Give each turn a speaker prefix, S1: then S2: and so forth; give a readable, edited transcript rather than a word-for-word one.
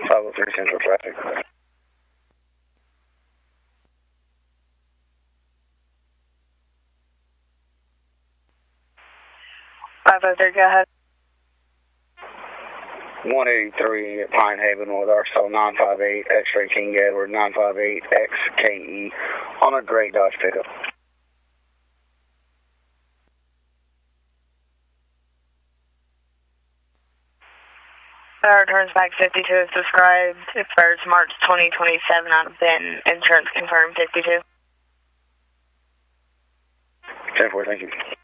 S1: 503 Central traffic.
S2: 503, go ahead.
S1: 183 at Pine Haven with Arkansas 958 X-Ray King Edward 958 XKE on a gray Dodge pickup.
S2: Returns back 52 is described. Expires March 2027 out of Benton. Insurance confirmed 52.
S1: 10-4, thank you.